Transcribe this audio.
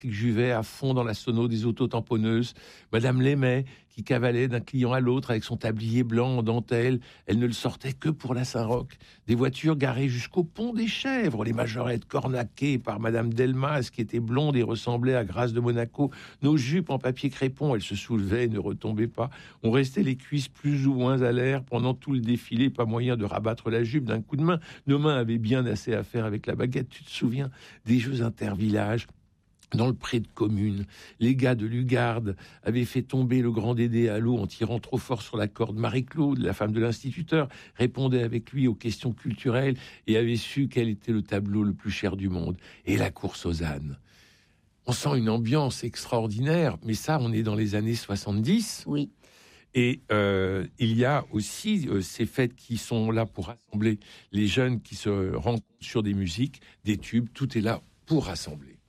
Juvet à fond dans la sono des autotamponneuses, Madame Lémet qui cavalait d'un client à l'autre avec son tablier blanc en dentelle, elle ne le sortait que pour la Saint-Roch, des voitures garées jusqu'au pont des Chèvres, les majorettes cornaquées par Madame Delmas qui était blonde et ressemblait à Grâce de Monaco, nos jupes en papier crépon, elles se soulevaient et ne retombaient pas, on restait les cuisses plus ou moins à l'air pendant tout le défilé, pas moyen de rabattre la jupe d'un coup de main, nos mains avaient bien assez à faire avec la baguette, tu te souviens des jeux intervillages dans le pré de commune, les gars de Lugarde avaient fait tomber le grand Dédé à l'eau en tirant trop fort sur la corde. Marie-Claude, la femme de l'instituteur, répondait avec lui aux questions culturelles et avait su quel était le tableau le plus cher du monde. Et la course aux ânes. On sent une ambiance extraordinaire, mais ça, on est dans les années 70. Oui. Et il y a aussi ces fêtes qui sont là pour rassembler les jeunes qui se rencontrent sur des musiques, des tubes, tout est là pour rassembler.